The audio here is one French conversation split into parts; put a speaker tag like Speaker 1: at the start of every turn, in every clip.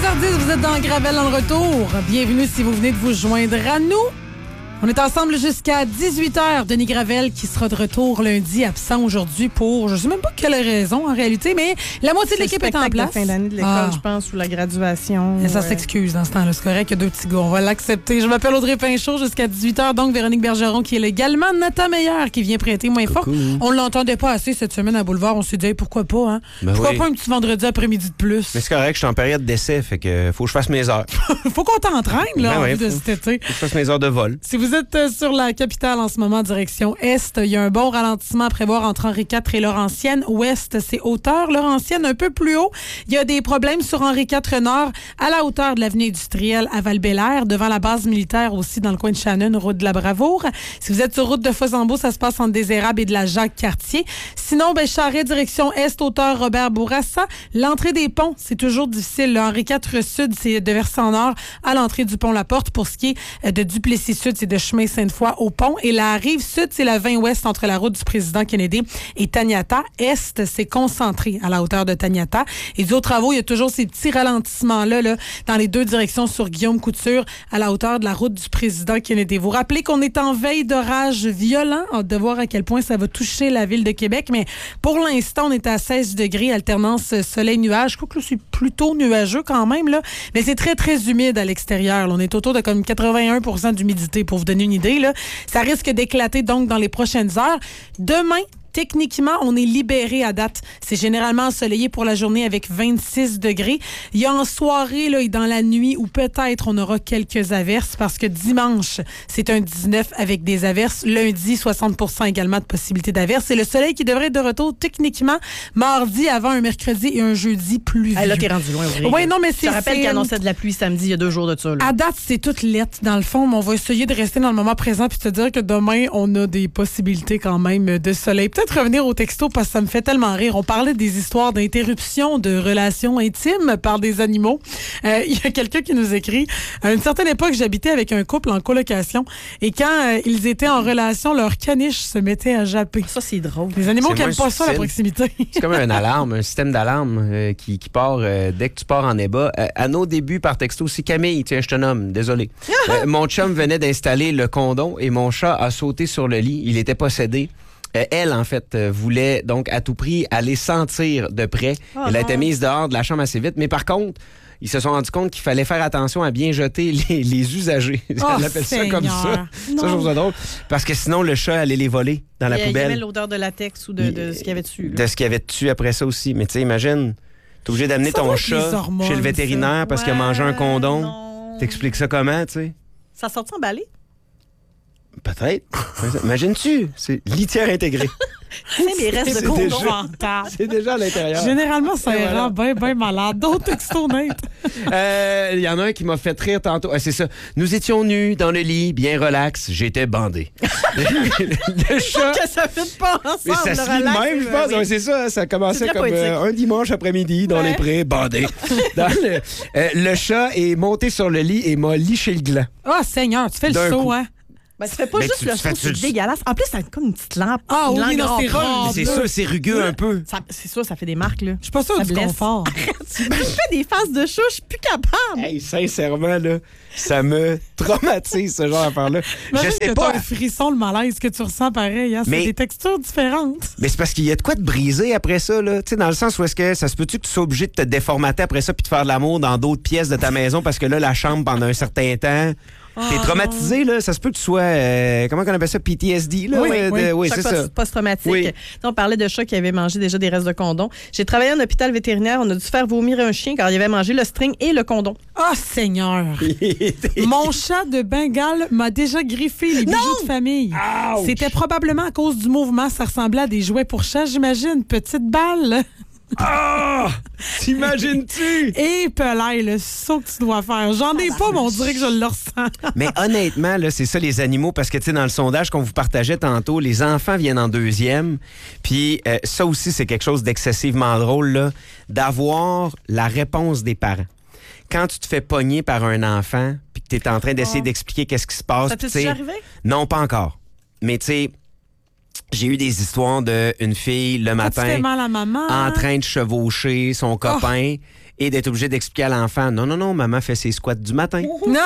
Speaker 1: 18h10, vous êtes dans Gravel dans le retour. Bienvenue si vous venez de vous joindre à nous. On est ensemble jusqu'à 18h. Denis Gravel qui sera de retour lundi, absent aujourd'hui pour, je ne sais même pas quelle raison en réalité, mais la moitié de l'équipe est en place.
Speaker 2: C'est la fin d'année de l'école, je pense, ou la graduation.
Speaker 1: Et ça s'excuse dans ce temps-là, c'est correct, il y a 2 petits gars, on va l'accepter. Je m'appelle Audrey Pinchot jusqu'à 18h, donc Véronique Bergeron qui est là également, Nathan Meilleur qui vient prêter moins fort. On ne l'entendait pas assez cette semaine à Boulevard, on s'est dit hey, pourquoi pas, hein? Pourquoi pas un petit vendredi après-midi de plus?
Speaker 3: Mais c'est correct, je suis en période d'essai, fait que faut que je fasse mes heures.
Speaker 1: Faut qu'on t'entraîne, là, en vue de cet été.
Speaker 3: Faut que je fasse mes heures de vol.
Speaker 1: Si vous êtes sur la capitale en ce moment, direction Est, il y a un bon ralentissement à prévoir entre Henri IV et Laurentienne. Ouest, c'est hauteur. Laurentienne, un peu plus haut. Il y a des problèmes sur Henri IV Nord, à la hauteur de l'avenue industrielle à Val-Bélair, devant la base militaire aussi dans le coin de Shannon, route de la Bravoure. Si vous êtes sur route de Fossambeau, ça se passe entre des Érables et de la Jacques-Cartier. Sinon, Charest, direction Est, hauteur Robert Bourassa. L'entrée des ponts, c'est toujours difficile. Le Henri IV Sud, c'est de Versant Nord à l'entrée du pont La Porte. Pour ce qui est de Duplessis Sud, c'est de Chemin Sainte-Foy au pont. Et la rive sud, c'est la 20 ouest entre la route du président Kennedy et Taniata. Est, c'est concentré à la hauteur de Taniata. Et du aux travaux, il y a toujours ces petits ralentissements-là là, dans les 2 directions sur Guillaume Couture à la hauteur de la route du président Kennedy. Vous rappelez qu'on est en veille d'orage violent. On de voir à quel point ça va toucher la ville de Québec. Mais pour l'instant, on est à 16 degrés, alternance soleil-nuage. Je crois que là, c'est plutôt nuageux quand même. Là. Mais c'est très, très humide à l'extérieur. Là. On est autour de comme 81% d'humidité pour vous donner une idée. Là. Ça risque d'éclater donc dans les prochaines heures. Demain, techniquement, on est libéré à date. C'est généralement ensoleillé pour la journée avec 26 degrés. Il y a en soirée là, et dans la nuit où peut-être on aura quelques averses parce que dimanche, c'est un 19 avec des averses. Lundi, 60% également de possibilité d'averses. C'est le soleil qui devrait être de retour techniquement mardi avant un mercredi et un jeudi pluvieux.
Speaker 2: Ah, là, t'es rendu loin.
Speaker 1: Oui, non, mais c'est...
Speaker 2: Je te rappelle qu'il annonçait de la pluie samedi, il y a 2 jours de ça. Là.
Speaker 1: À date, c'est toute lettre. Dans le fond, mais on va essayer de rester dans le moment présent puis te dire que demain, on a des possibilités quand même de soleil. Peut-être revenir au texto parce que ça me fait tellement rire. On parlait des histoires d'interruption de relations intimes par des animaux. Il y a quelqu'un qui nous écrit à une certaine époque, j'habitais avec un couple en colocation et quand ils étaient en relation, leur caniche se mettait à japper.
Speaker 2: Ça, c'est drôle.
Speaker 1: Les animaux qui n'aiment pas ça, la proximité.
Speaker 3: C'est comme un alarme, un système d'alarme qui part dès que tu pars en ébat. À nos débuts, par texto aussi, Camille, tiens, je te nomme, désolé. Mon chum venait d'installer le condom et mon chat a sauté sur le lit. Il était possédé. Elle, en fait, voulait donc à tout prix aller sentir de près. Elle a été mise dehors de la chambre assez vite. Mais par contre, ils se sont rendus compte qu'il fallait faire attention à bien jeter les usagers. Elle appelle ça comme ça. Ça, je trouve ça drôle. Parce que sinon, le chat allait les voler dans la poubelle.
Speaker 2: Il y avait l'odeur de latex ou de ce qu'il y avait dessus.
Speaker 3: Là. De ce qu'il y avait dessus après ça aussi. Mais tu sais, imagine, t'es obligé d'amener ton chat chez le vétérinaire parce qu'il a mangé un condom.
Speaker 2: Non.
Speaker 3: T'expliques ça comment, tu sais?
Speaker 2: Ça sort emballé?
Speaker 3: Peut-être. Imagines-tu? C'est litière intégrée.
Speaker 2: Les restes de condom.
Speaker 3: C'est déjà à l'intérieur.
Speaker 1: Généralement, ça rend bien malade. D'autres textos net.
Speaker 3: Il y en a un qui m'a fait rire tantôt. C'est ça. Nous étions nus dans le lit, bien relax. J'étais bandé. Le chat...
Speaker 2: que ça fait pas ensemble.
Speaker 3: Mais ça se lit de même, je pense. Oui. Ouais, c'est ça. Ça commençait comme un dimanche après-midi dans les prés, bandé. Le chat est monté sur le lit et m'a liché le gland.
Speaker 1: Ah, Seigneur, tu fais le saut, hein?
Speaker 2: Ben, tu fais pas juste le saut, c'est dégueulasse. En plus, ça a comme une petite lampe.
Speaker 1: Ah oui, non, c'est rare.
Speaker 3: C'est ça, c'est rugueux un peu.
Speaker 2: C'est ça, ça fait des marques, là.
Speaker 1: Je suis pas sûre du confort.
Speaker 2: Je fais des faces de chat, je suis plus capable.
Speaker 3: Hey, sincèrement, là, ça me traumatise, ce genre d'affaire-là.
Speaker 1: Je sais pas. Un frisson, le malaise que tu ressens pareil. Hein? C'est des textures différentes.
Speaker 3: Mais c'est parce qu'il y a de quoi te briser après ça, là. Tu sais, dans le sens où est-ce que ça se peut-tu que tu sois obligé de te déformater après ça puis de faire de l'amour dans d'autres pièces de ta maison parce que là, la chambre, pendant un certain temps... T'es traumatisé, là. Ça se peut que tu sois... comment on appelle ça? PTSD, là?
Speaker 2: Oui,
Speaker 3: c'est ça.
Speaker 2: Post-traumatique.
Speaker 3: Oui.
Speaker 2: On parlait de chats qui avaient mangé déjà des restes de condom. J'ai travaillé en hôpital vétérinaire. On a dû faire vomir un chien car il avait mangé le string et le condom.
Speaker 1: Oh, Seigneur! Mon chat de Bengale m'a déjà griffé les bijoux de famille. Ouch. C'était probablement à cause du mouvement. Ça ressemblait à des jouets pour chat, j'imagine. Petite balle.
Speaker 3: Ah! T'imagines-tu?
Speaker 1: Et Pelay, le saut que tu dois faire. J'en ai pas, mais on dirait que je le ressens.
Speaker 3: Mais honnêtement, là, c'est ça les animaux, parce que tu sais, dans le sondage qu'on vous partageait tantôt, les enfants viennent en deuxième. Puis ça aussi, c'est quelque chose d'excessivement drôle, là, d'avoir la réponse des parents. Quand tu te fais pogner par un enfant, puis que tu es en train d'essayer d'expliquer qu'est-ce qui se passe.
Speaker 2: Ça t'est déjà arrivé?
Speaker 3: Non, pas encore. Mais tu sais, j'ai eu des histoires d'une fille le matin
Speaker 1: mal à maman,
Speaker 3: en train de chevaucher son copain et d'être obligé d'expliquer à l'enfant, non, maman fait ses squats du matin.
Speaker 1: Non!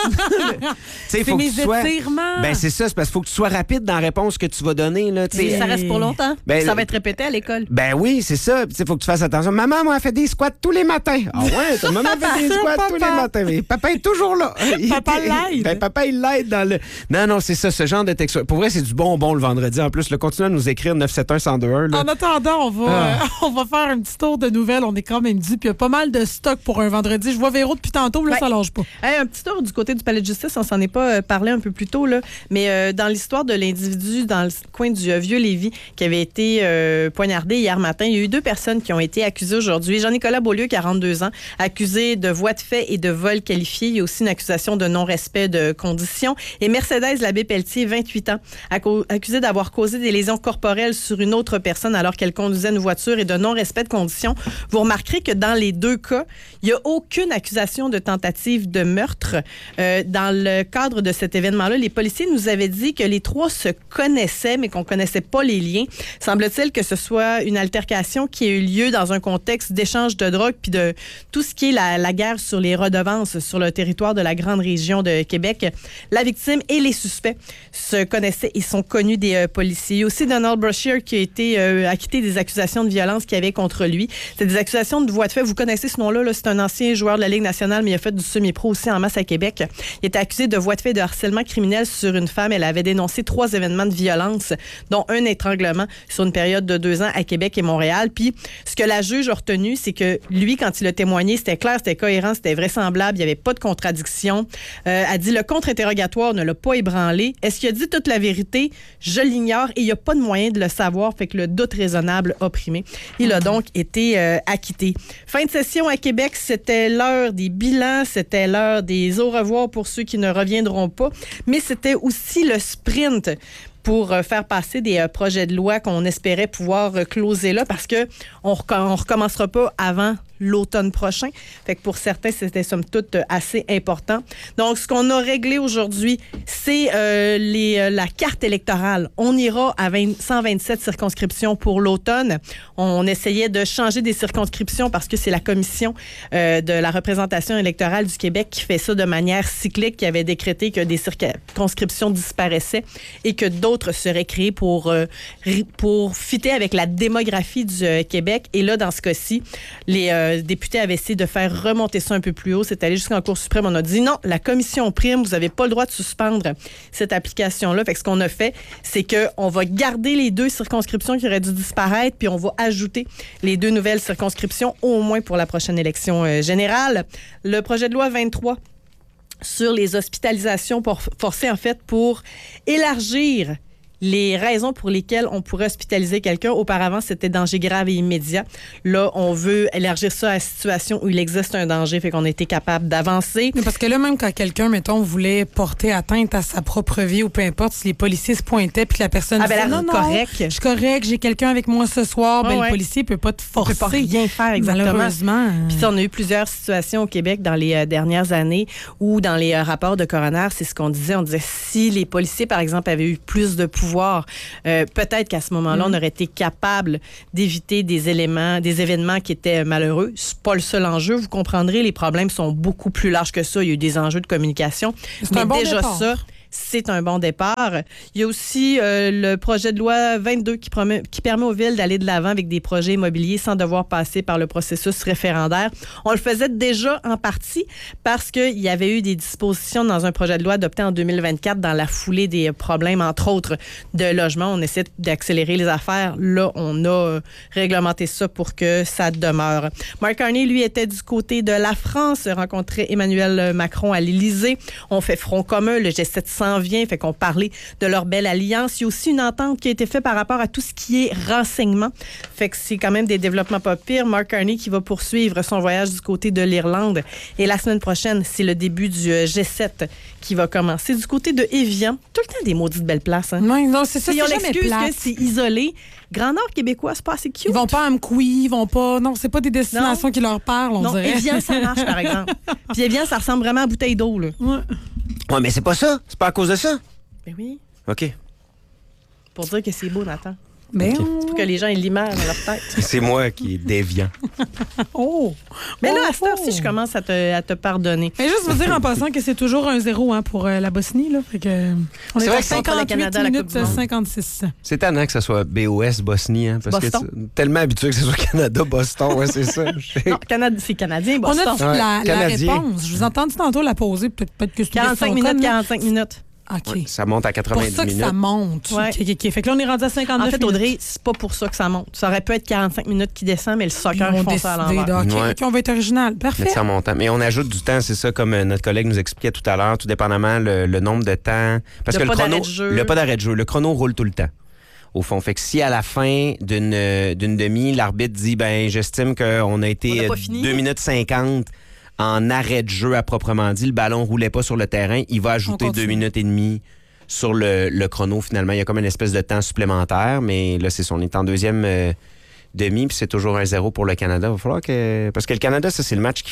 Speaker 3: C'est
Speaker 1: mes étirements.
Speaker 3: Ben, c'est ça, c'est parce qu'il faut que tu sois rapide dans la réponse que tu vas donner. Là,
Speaker 2: Et ça reste pour longtemps.
Speaker 3: Ben,
Speaker 2: ça va être répété à l'école.
Speaker 3: Ben oui, c'est ça. Il faut que tu fasses attention. Maman, moi, elle fait des squats tous les matins. Ah ouais, ta maman fait des squats tous les matins. Mais papa est toujours là.
Speaker 1: Papa l'aide.
Speaker 3: Ben, papa, il l'aide dans le... Non, c'est ça, ce genre de texte. Pour vrai, c'est du bonbon le vendredi. En plus, continuez à nous écrire 971-1021.
Speaker 1: En attendant, on va faire un petit tour de nouvelles. On est quand même dit. Puis il y a pas mal de stock pour un vendredi. Je vois Véro depuis tantôt, là, ça lâche pas.
Speaker 2: Hey, un petit tour du côté du palais de justice. On s'en est pas parlé un peu plus tôt, là. Mais dans l'histoire de l'individu dans le coin du Vieux-Lévis qui avait été poignardé hier matin, il y a eu 2 personnes qui ont été accusées aujourd'hui. Jean-Nicolas Beaulieu, 42 ans, accusé de voie de fait et de vol qualifié. Il y a aussi une accusation de non-respect de conditions. Et Mercedes Labbé-Pelletier, 28 ans, accusé d'avoir causé des lésions corporelles sur une autre personne alors qu'elle conduisait une voiture et de non-respect de conditions. Vous remarquerez que dans les 2 cas, il n'y a aucune accusation de tentative de meurtre. Dans le cadre de cet événement-là, les policiers nous avaient dit que les 3 se connaissaient, mais qu'on ne connaissait pas les liens. Semble-t-il que ce soit une altercation qui a eu lieu dans un contexte d'échange de drogue puis de tout ce qui est la guerre sur les redevances sur le territoire de la grande région de Québec. La victime et les suspects se connaissaient et sont connus des policiers. Il y a aussi Donald Brashear qui a été acquitté des accusations de violence qu'il y avait contre lui. C'est des accusations de voie de fait. Vous connaissez ce nom-là, là, c'est un ancien joueur de la Ligue nationale, mais il a fait du semi-pro aussi en masse à Québec. Il était accusé de voie de fait de harcèlement criminel sur une femme. Elle avait dénoncé 3 événements de violence, dont un étranglement sur une période de 2 ans à Québec et Montréal. Puis, ce que la juge a retenu, c'est que lui, quand il a témoigné, c'était clair, c'était cohérent, c'était vraisemblable, il n'y avait pas de contradiction. A dit le contre-interrogatoire ne l'a pas ébranlé. Est-ce qu'il a dit toute la vérité? Je l'ignore et il n'y a pas de moyen de le savoir, fait que le doute raisonnable a primé. Il a donc été acquitté. Fin de session à Québec, c'était l'heure des bilans, c'était l'heure des au revoir pour ceux qui ne reviendront pas, mais c'était aussi le sprint pour faire passer des projets de loi qu'on espérait pouvoir closer là parce que on recommencera pas avant l'automne prochain. Fait que pour certains, c'était somme toute assez important. Donc, ce qu'on a réglé aujourd'hui, c'est la carte électorale. On ira à 127 circonscriptions pour l'automne. On essayait de changer des circonscriptions parce que c'est la Commission de la représentation électorale du Québec qui fait ça de manière cyclique, qui avait décrété que des circonscriptions disparaissaient et que d'autres seraient créées pour fitter avec la démographie du Québec. Et là, dans ce cas-ci, les députés avaient essayé de faire remonter ça un peu plus haut. C'est allé jusqu'en Cour suprême. On a dit non, la commission prime, vous n'avez pas le droit de suspendre cette application-là. Fait que ce qu'on a fait, c'est qu'on va garder les 2 circonscriptions qui auraient dû disparaître, puis on va ajouter les 2 nouvelles circonscriptions, au moins pour la prochaine élection générale. Le projet de loi 23 sur les hospitalisations forcées, en fait, pour élargir les raisons pour lesquelles on pourrait hospitaliser quelqu'un. Auparavant, c'était danger grave et immédiat. Là, on veut élargir ça à la situation où il existe un danger, fait qu'on a été capable d'avancer.
Speaker 1: Parce que là, même quand quelqu'un, mettons, voulait porter atteinte à sa propre vie ou peu importe, si les policiers se pointaient puis que la personne disait non,
Speaker 2: correct.
Speaker 1: Je suis correct, j'ai quelqu'un avec moi ce soir, le policier peut pas te forcer.
Speaker 2: Il peut pas rien faire, exactement.
Speaker 1: Malheureusement.
Speaker 2: Puis on a eu plusieurs situations au Québec dans les dernières années où dans les rapports de coroner, c'est ce qu'on disait. On disait si les policiers, par exemple, avaient eu plus de pouvoir, peut-être qu'à ce moment-là, on aurait été capable d'éviter des événements qui étaient malheureux. C'est pas le seul enjeu. Vous comprendrez, les problèmes sont beaucoup plus larges que ça. Il y a eu des enjeux de communication.
Speaker 1: C'est un bon
Speaker 2: déjà
Speaker 1: départ.
Speaker 2: Ça, c'est un bon départ. Il y a aussi le projet de loi 22 qui permet aux villes d'aller de l'avant avec des projets immobiliers sans devoir passer par le processus référendaire. On le faisait déjà en partie parce qu'il y avait eu des dispositions dans un projet de loi adopté en 2024 dans la foulée des problèmes, entre autres, de logement. On essaie d'accélérer les affaires. Là, on a réglementé ça pour que ça demeure. Mark Carney, lui, était du côté de la France, rencontrait Emmanuel Macron à l'Élysée. On fait front commun. Le G7 s'en vient, fait qu'on parlait de leur belle alliance. Il y a aussi une entente qui a été faite par rapport à tout ce qui est renseignement. Fait que c'est quand même des développements pas pires. Mark Carney qui va poursuivre son voyage du côté de l'Irlande. Et la semaine prochaine, c'est le début du G7 qui va commencer du côté de Évian. Tout le temps des maudites belles places. Hein?
Speaker 1: Non, c'est ça,
Speaker 2: si
Speaker 1: c'est
Speaker 2: on
Speaker 1: jamais
Speaker 2: l'excuse
Speaker 1: plate.
Speaker 2: que c'est isolé. Grand Nord québécois, c'est pas assez cute.
Speaker 1: Ils vont pas à Mkoui, ils vont pas... Non, c'est pas des destinations qui leur parlent, on dirait.
Speaker 2: Non, Évian, ça marche, par exemple. Puis Évian, ça ressemble vraiment à bouteille d'eau, là.
Speaker 3: Ouais, mais c'est pas ça. C'est pas à cause de ça.
Speaker 2: Ben oui.
Speaker 3: OK.
Speaker 2: Pour dire que c'est beau, Nathan.
Speaker 1: Ben,
Speaker 2: Pour que les gens aient l'image dans leur tête.
Speaker 3: C'est moi qui est déviant.
Speaker 2: Mais là, à
Speaker 1: Oh,
Speaker 2: cette heure-ci, je commence à te pardonner.
Speaker 1: Mais juste vous dire en passant que c'est toujours 1-0 pour la Bosnie. Là. Fait que, on
Speaker 3: C'est
Speaker 1: est
Speaker 3: vrai
Speaker 1: à
Speaker 3: que
Speaker 2: contre le
Speaker 1: 58
Speaker 2: Canada à la Coupe
Speaker 1: minutes
Speaker 2: du Monde.
Speaker 1: 56.
Speaker 3: C'est étonnant que ça soit BOS Bosnie, hein, parce
Speaker 2: Boston.
Speaker 3: que c'est tellement habitué que ce soit Canada-Boston, ouais, c'est ça.
Speaker 2: Non, c'est Canadien,
Speaker 1: On
Speaker 2: Boston.
Speaker 1: a-tu
Speaker 3: Ouais,
Speaker 1: la
Speaker 3: Canadien.
Speaker 1: réponse? Je vous ai entendu tantôt la poser. Peut-être que c'est une
Speaker 2: 45
Speaker 1: question
Speaker 2: minutes,
Speaker 1: conne, là.
Speaker 2: 45 minutes.
Speaker 1: OK.
Speaker 3: Ouais, ça monte à
Speaker 1: Pour
Speaker 3: 90
Speaker 1: ça que
Speaker 3: minutes.
Speaker 1: ça monte.
Speaker 2: Ouais.
Speaker 1: OK. Fait que là, on est rendu à 59
Speaker 2: En fait,
Speaker 1: minutes.
Speaker 2: Audrey, c'est pas pour ça que ça monte. Ça aurait pu être 45 minutes qui descend, mais le soccer,
Speaker 1: Ils
Speaker 2: ils
Speaker 1: ont
Speaker 2: font ça à
Speaker 1: décidé
Speaker 2: l'envers.
Speaker 1: de OK,
Speaker 3: Ouais.
Speaker 1: OK, on va être original. Parfait.
Speaker 3: Mettre ça en montant. Mais on ajoute du temps, c'est ça, comme notre collègue nous expliquait tout à l'heure, tout dépendamment le nombre de temps. Parce
Speaker 2: Le
Speaker 3: que
Speaker 2: pas
Speaker 3: le chrono,
Speaker 2: d'arrêt de jeu.
Speaker 3: le pas d'arrêt de jeu, le chrono roule tout le temps. Au fond, fait que si à la fin d'une demi, l'arbitre dit ben j'estime qu'on a
Speaker 2: On
Speaker 3: été
Speaker 2: n'a pas fini.
Speaker 3: 2 minutes 50 en arrêt de jeu à proprement dit, le ballon roulait pas sur le terrain, il va ajouter 2
Speaker 1: continue.
Speaker 3: minutes et demie sur le chrono finalement. Il y a comme une espèce de temps supplémentaire, mais là c'est ça, on est en deuxième demi, puis c'est toujours 1-0 pour le Canada. Il va falloir que. Parce que le Canada, ça c'est le match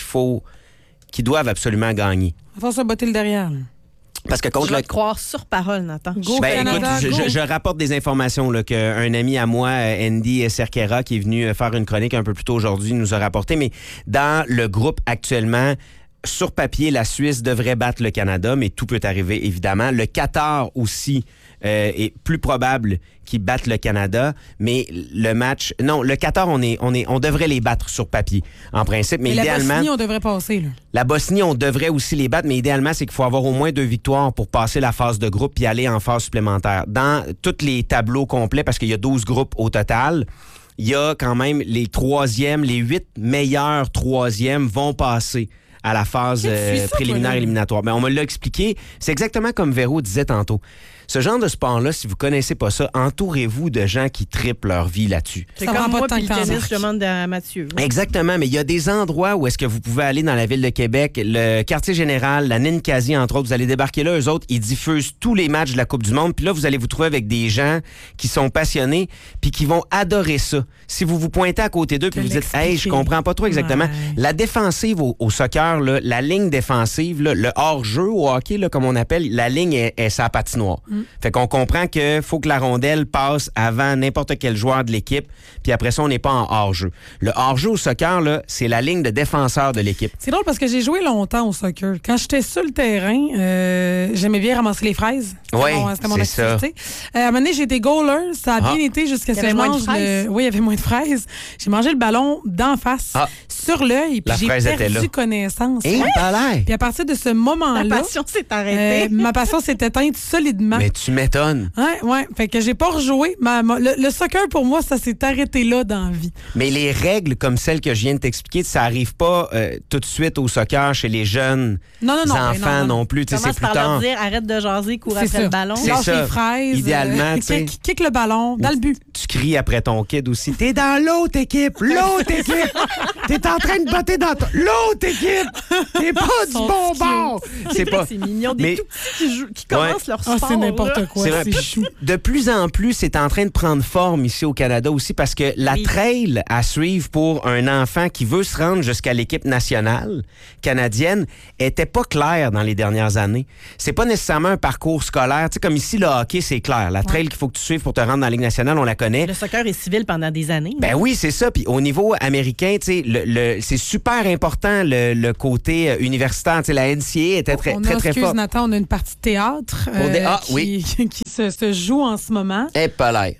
Speaker 3: qu'ils doivent absolument gagner.
Speaker 1: On va se botter le derrière. là.
Speaker 3: Parce que
Speaker 2: Je
Speaker 3: contre
Speaker 2: vais
Speaker 3: le
Speaker 2: te croire sur parole, Nathan.
Speaker 1: Go
Speaker 3: Ben,
Speaker 1: Canada,
Speaker 3: écoute,
Speaker 1: go.
Speaker 3: je rapporte des informations là, qu'un ami à moi, Andy Cerquera, qui est venu faire une chronique un peu plus tôt aujourd'hui, nous a rapporté. Mais dans le groupe actuellement, sur papier, la Suisse devrait battre le Canada, mais tout peut arriver, évidemment. Le Qatar aussi est plus probable qu'ils battent le Canada, mais le match... Non, le Qatar, on devrait les battre sur papier, en principe, mais
Speaker 1: Mais la
Speaker 3: idéalement...
Speaker 1: Bosnie, on devrait passer. Là.
Speaker 3: La Bosnie, on devrait aussi les battre, mais idéalement, c'est qu'il faut avoir au moins 2 victoires pour passer la phase de groupe puis aller en phase supplémentaire. Dans tous les tableaux complets, parce qu'il y a 12 groupes au total, il y a quand même les 3e, les 8 meilleurs 3e vont passer à la phase
Speaker 1: Tu suis ça,
Speaker 3: préliminaire
Speaker 1: toi, là?
Speaker 3: éliminatoire. Ben, on me l'a expliqué. C'est exactement comme Véro disait tantôt. Ce genre de sport-là, si vous connaissez pas ça, entourez-vous de gens qui triplent leur vie là-dessus.
Speaker 2: C'est
Speaker 1: Ça
Speaker 2: comme
Speaker 1: prend pas
Speaker 2: moi
Speaker 1: de temps
Speaker 2: puis le
Speaker 1: que t'en
Speaker 2: tennis,
Speaker 1: marques.
Speaker 2: je demande à Mathieu.
Speaker 3: Exactement, mais il y a des endroits où est-ce que vous pouvez aller dans la ville de Québec, le quartier général, la Ninkasi, entre autres, vous allez débarquer là, eux autres, ils diffusent tous les matchs de la Coupe du Monde, puis là, vous allez vous trouver avec des gens qui sont passionnés, puis qui vont adorer ça. Si vous vous pointez à côté d'eux, puis
Speaker 1: Te
Speaker 3: vous dites, hey, je
Speaker 1: l'expliquer.
Speaker 3: comprends pas trop exactement.
Speaker 1: Ouais.
Speaker 3: La défensive au soccer, là, la ligne défensive, là, le hors-jeu au hockey, là, comme on appelle, la ligne est sa patinoire. Fait qu'on comprend qu'il faut que la rondelle passe avant n'importe quel joueur de l'équipe, puis après ça, on n'est pas en hors-jeu. Le hors-jeu au soccer, là, c'est la ligne de défenseur de l'équipe.
Speaker 1: C'est drôle parce que j'ai joué longtemps au soccer. Quand j'étais sur le terrain, j'aimais bien ramasser les fraises.
Speaker 3: Ouais,
Speaker 1: C'était mon
Speaker 3: c'est
Speaker 1: activité. À un moment donné, j'ai été goaler. Ça a bien
Speaker 3: Ah.
Speaker 1: été jusqu'à
Speaker 2: Il y
Speaker 1: ce que
Speaker 2: avait
Speaker 1: je
Speaker 2: moins de
Speaker 1: mange
Speaker 2: fraises?
Speaker 1: Oui, il y avait moins de fraises. J'ai mangé le ballon d'en face,
Speaker 3: Ah.
Speaker 1: sur l'œil, puis
Speaker 3: La
Speaker 1: j'ai
Speaker 3: fraise était là.
Speaker 1: perdu connaissance.
Speaker 3: Hé, pas l'air!
Speaker 1: Puis à partir de ce
Speaker 2: La
Speaker 1: moment-là,
Speaker 2: passion s'est arrêtée.
Speaker 1: ma passion s'est éteinte solidement.
Speaker 3: Mais tu m'étonnes.
Speaker 1: Ouais. Fait que j'ai pas rejoué. Le soccer, pour moi, ça s'est arrêté là dans la vie.
Speaker 3: Mais les règles comme celles que je viens de t'expliquer, ça arrive pas tout de suite au soccer chez les jeunes
Speaker 1: Non,
Speaker 3: enfants non plus. Tu sais, c'est
Speaker 2: Commence
Speaker 3: plus
Speaker 2: par leur
Speaker 3: tard.
Speaker 2: dire arrête de jaser, cours
Speaker 1: C'est
Speaker 2: après
Speaker 1: ça.
Speaker 2: le ballon.
Speaker 3: C'est
Speaker 1: Lâche
Speaker 3: ça.
Speaker 1: les fraises.
Speaker 3: Idéalement, tu sais.
Speaker 1: kick le ballon dans le but.
Speaker 3: Tu cries après ton kid aussi. T'es dans l'autre équipe! L'autre équipe! T'es en train de botter dans l'autre équipe! T'es pas du
Speaker 1: Sont
Speaker 3: bon
Speaker 1: cute.
Speaker 3: bord! C'est pas.
Speaker 2: C'est mignon. Des
Speaker 3: Mais-
Speaker 2: tout petits qui commencent leur
Speaker 1: Ah,
Speaker 2: sport.
Speaker 1: c'est
Speaker 2: là.
Speaker 1: n'importe quoi.
Speaker 3: C'est vrai. Puis
Speaker 1: chou.
Speaker 3: de plus en plus, c'est en train de prendre forme ici au Canada aussi parce que la
Speaker 2: Oui.
Speaker 3: trail à suivre pour un enfant qui veut se rendre jusqu'à l'équipe nationale canadienne était pas claire dans les dernières années. C'est pas nécessairement un parcours scolaire. Tu sais, comme ici, le hockey, c'est clair. La trail qu'il faut que tu suives pour te rendre dans la Ligue nationale, on la connaît.
Speaker 2: Le soccer est civil pendant des années.
Speaker 3: Ben oui, c'est ça. Puis au niveau américain, tu sais, c'est super important le côté universitaire. Tu sais, la NCAA était très,
Speaker 1: On
Speaker 3: très,
Speaker 1: a,
Speaker 3: très
Speaker 1: excuse
Speaker 3: forte.
Speaker 1: Nathan, on a une partie de théâtre qui,
Speaker 3: oui.
Speaker 1: qui se joue en ce moment.
Speaker 3: Eh, pas l'air.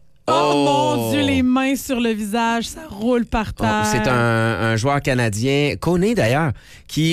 Speaker 1: Oh, mon Dieu, les mains sur le visage, ça roule par
Speaker 3: Oh,
Speaker 1: terre.
Speaker 3: c'est un joueur canadien, Koné d'ailleurs, qui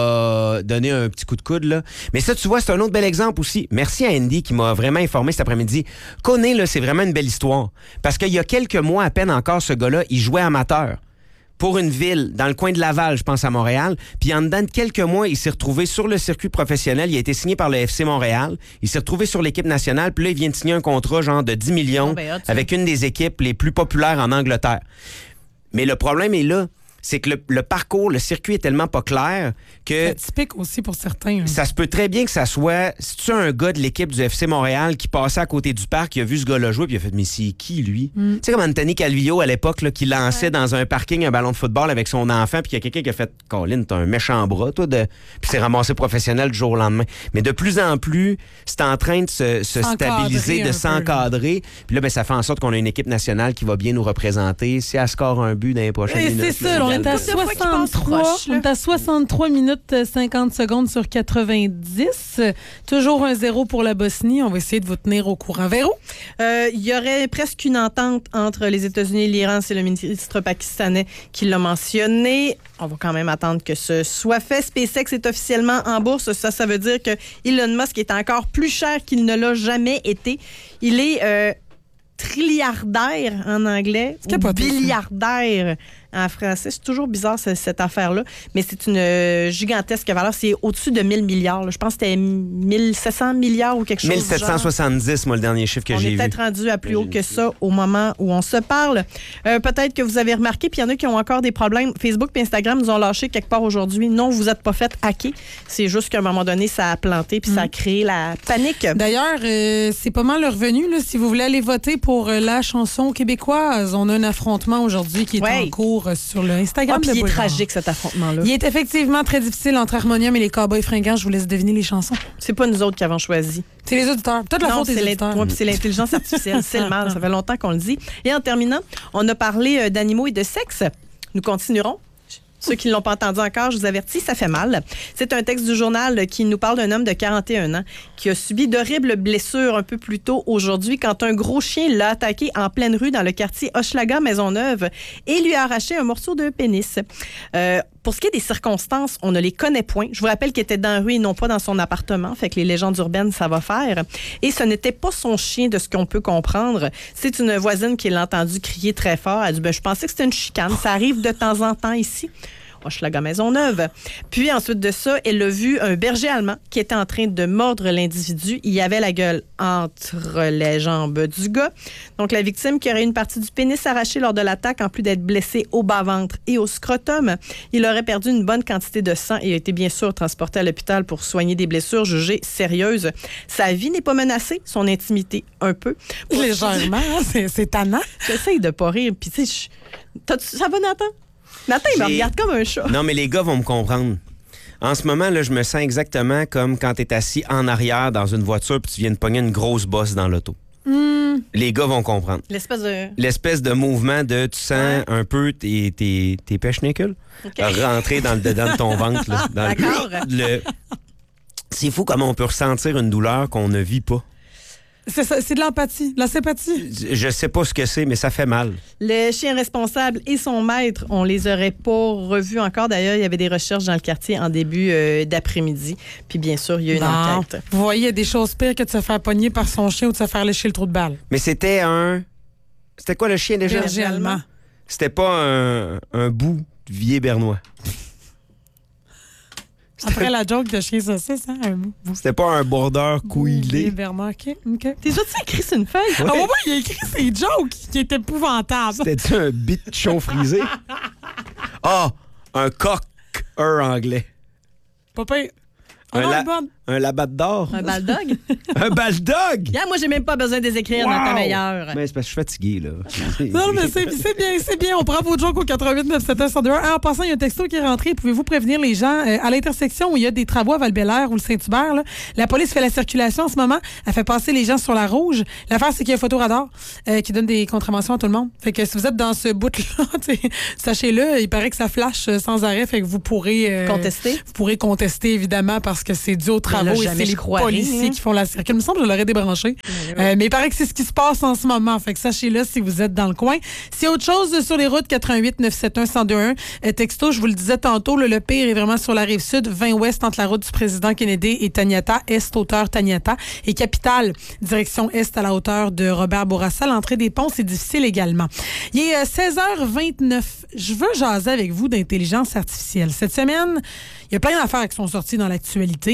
Speaker 3: a donné un petit coup de coude. Là. Mais ça, tu vois, c'est un autre bel exemple aussi. Merci à Andy qui m'a vraiment informé cet après-midi. Koné, là, c'est vraiment une belle histoire. Parce qu'il y a quelques mois à peine encore, ce gars-là, il jouait amateur. Pour une ville, dans le coin de Laval, je pense à Montréal. Puis en dedans de quelques mois, il s'est retrouvé sur le circuit professionnel. Il a été signé par le FC Montréal. Il s'est retrouvé sur l'équipe nationale. Puis là, il vient de signer un contrat genre de 10 millions
Speaker 2: Oh, ben, hot, ça.
Speaker 3: avec une des équipes les plus populaires en Angleterre. Mais le problème est là. c'est que le parcours, le circuit est tellement pas clair que...
Speaker 1: C'est typique aussi pour certains.
Speaker 3: Ça se peut très bien que ça soit... Si tu as un gars de l'équipe du FC Montréal qui passait à côté du parc, il a vu ce gars-là jouer, puis il a fait « Mais c'est qui, lui? Tu sais, comme Anthony Calvillo, à l'époque, là, qui lançait dans un parking un ballon de football avec son enfant, puis il y a quelqu'un qui a fait « Colin, t'as un méchant bras, toi, de... » Puis s'est ramassé professionnel du jour au lendemain. Mais de plus en plus, c'est en train de se stabiliser, de s'encadrer. Puis là, ben, ça fait en sorte qu'on a une équipe nationale qui va bien nous représenter. Si elle score un but dans les prochaines minutes...
Speaker 1: C'est ça, on est à 63 minutes 50 secondes sur 90. Toujours 1-0 pour la Bosnie. On va essayer de vous tenir au courant. Véro?
Speaker 2: Il y aurait presque une entente entre les États-Unis et l'Iran. C'est le ministre pakistanais qui l'a mentionné. On va quand même attendre que ce soit fait. SpaceX est officiellement en bourse. Ça veut dire que Elon Musk est encore plus cher qu'il ne l'a jamais été. Il est trilliardaire en anglais, ou billiardaire en français. C'est toujours bizarre, cette affaire-là. Mais c'est une gigantesque valeur. C'est au-dessus de 1000 milliards. Là. Je pense que c'était 1700 milliards ou quelque chose.
Speaker 3: 1770, moi, le dernier chiffre que j'ai vu.
Speaker 2: On est peut-être rendu à plus haut que ça au moment où on se parle. Peut-être que vous avez remarqué, puis il y en a qui ont encore des problèmes. Facebook et Instagram nous ont lâché quelque part aujourd'hui. Non, vous n'êtes pas fait hacker. C'est juste qu'à un moment donné, ça a planté puis ça a créé la panique.
Speaker 1: D'ailleurs, c'est pas mal revenu. Là, si vous voulez aller voter pour la chanson québécoise, on a un affrontement aujourd'hui qui est en cours sur le Instagram de
Speaker 2: il est
Speaker 1: Boulevard.
Speaker 2: tragique, cet affrontement-là.
Speaker 1: Il est effectivement très difficile entre Harmonium et les Cowboys fringants. Je vous laisse deviner les chansons.
Speaker 2: C'est pas nous autres qui avons choisi.
Speaker 1: C'est les auditeurs. Peut-être la faute des auditeurs.
Speaker 2: Oui, puis c'est l'intelligence artificielle. C'est le mal. Ça fait longtemps qu'on le dit. Et en terminant, on a parlé d'animaux et de sexe. Nous continuerons. Ceux qui ne l'ont pas entendu encore, je vous avertis, ça fait mal. C'est un texte du journal qui nous parle d'un homme de 41 ans qui a subi d'horribles blessures un peu plus tôt aujourd'hui quand un gros chien l'a attaqué en pleine rue dans le quartier Hochelaga-Maisonneuve et lui a arraché un morceau de pénis. Pour ce qui est des circonstances, on ne les connaît point. Je vous rappelle qu'il était dans la rue et non pas dans son appartement. Fait que les légendes urbaines, ça va faire. Et ce n'était pas son chien, de ce qu'on peut comprendre. C'est une voisine qui l'a entendu crier très fort. Elle a dit, je pensais que c'était une chicane. Ça arrive de temps en temps ici. Hochelaga-Maisonneuve. Puis ensuite de ça, elle a vu un berger allemand qui était en train de mordre l'individu. Il y avait la gueule entre les jambes du gars. Donc la victime qui aurait une partie du pénis arrachée lors de l'attaque, en plus d'être blessé au bas-ventre et au scrotum. Il aurait perdu une bonne quantité de sang et a été bien sûr transporté à l'hôpital pour soigner des blessures jugées sérieuses. Sa vie n'est pas menacée, son intimité un peu.
Speaker 1: Légèrement, c'est tannant.
Speaker 2: J'essaye de pas rire. Puis tu sais, ça va, Nathan? Nathan, il me regarde comme un chat.
Speaker 3: Non, mais les gars vont me comprendre. En ce moment, là, je me sens exactement comme quand tu es assis en arrière dans une voiture puis tu viens de pogner une grosse bosse dans l'auto. Les gars vont comprendre. L'espèce de mouvement de tu sens un peu tes pêche-nickels rentrer dans le dedans de ton ventre. Là,
Speaker 2: d'accord.
Speaker 3: C'est fou comment on peut ressentir une douleur qu'on ne vit pas.
Speaker 1: C'est ça, c'est de l'empathie, de la sympathie.
Speaker 3: Je sais pas ce que c'est, mais ça fait mal.
Speaker 2: Le chien responsable et son maître, on les aurait pas revus encore. D'ailleurs, il y avait des recherches dans le quartier en début d'après-midi. Puis bien sûr, il y a une enquête.
Speaker 1: Vous voyez, il y a des choses pires que de se faire pogner par son chien ou de se faire lécher le trou de balle.
Speaker 3: Mais c'était quoi le chien déjà?
Speaker 1: Berger allemand.
Speaker 3: C'était pas un bout de vieil bernois.
Speaker 1: Après la joke de chien saucisse, hein?
Speaker 3: C'était pas un border couillé.
Speaker 1: OK.
Speaker 2: T'es juste écrit sur une feuille?
Speaker 1: Ouais. Ah ouais, il a écrit ses jokes qui étaient épouvantables.
Speaker 3: C'était-tu un bichon frisé? Un cocker anglais.
Speaker 1: Pas pire.
Speaker 3: Un labrador.
Speaker 2: Un baldog?
Speaker 3: Un baldog?
Speaker 2: Yeah, moi, j'ai même pas besoin de les écrire dans ta meilleure.
Speaker 3: Mais c'est parce que je suis fatigué, là.
Speaker 1: Non, mais c'est bien. On prend vos jokes au 88 971 101. En passant, il y a un texto qui est rentré. Pouvez-vous prévenir les gens à l'intersection où il y a des travaux à Val-Bélair ou le Saint-Hubert? Là, la police fait la circulation en ce moment. Elle fait passer les gens sur la rouge. L'affaire, c'est qu'il y a un photoradar qui donne des contraventions à tout le monde. Fait que si vous êtes dans ce bout-là, sachez-le, il paraît que ça flash sans arrêt. Fait que vous pourrez
Speaker 2: contester.
Speaker 1: Vous pourrez contester, évidemment, parce que c'est dû au travaux et c'est les policiers qui font la circulation. Il me semble que je l'aurais débranché. Mais il paraît que c'est ce qui se passe en ce moment. Fait que sachez-le si vous êtes dans le coin. S'il y a autre chose sur les routes, 88 971 1021 texto, je vous le disais tantôt, le pire est vraiment sur la rive sud, 20 ouest entre la route du président Kennedy et Taniata, est hauteur Taniata et capitale, direction est à la hauteur de Robert Bourassa. L'entrée des ponts, c'est difficile également. Il est 16h29. Je veux jaser avec vous d'intelligence artificielle. Cette semaine, il y a plein d'affaires qui sont sorties dans l'actualité. On